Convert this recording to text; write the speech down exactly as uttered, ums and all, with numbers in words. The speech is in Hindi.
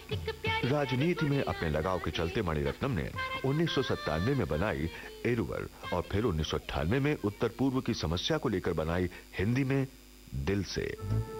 राजनीति में अपने लगाव के चलते मणिरत्नम ने उन्नीस सौ सत्तानवे में बनाई इरुवर और फिर उन्नीस सौ अट्ठानवे में उत्तर पूर्व की समस्या को लेकर बनाई हिंदी में दिल से।